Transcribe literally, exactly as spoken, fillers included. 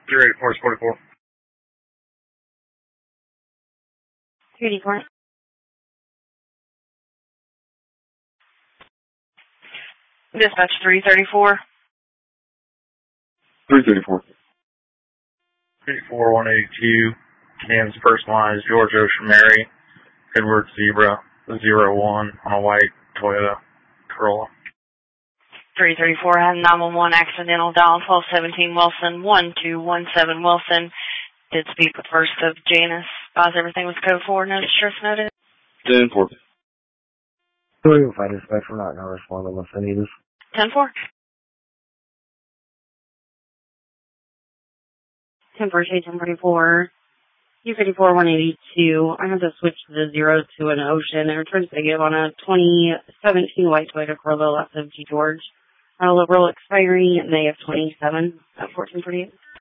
zero eight four forty-four. three eighty-four. Dispatch three thirty-four. three thirty-four. three four one eighty-two. Kansas personalized George Ocean Mary. Edward Zebra zero one on a white Toyota Corolla. three thirty-four had a nine one one accidental dial twelve seventeen Wilson one two one seven Wilson. Did speak with first of Janice. Advise everything was code four. No distress noted. ten four. three oh five dispatch, we're not going to respond unless I need us. ten four. ten four, shade ten forty-four. U fifty-four one eighty-two. I had to switch the zero to an Ocean and returned negative on a twenty seventeen white Toyota Corolla left of G. George. Uh, liberal expiry May of twenty-seven at fourteen forty-eight.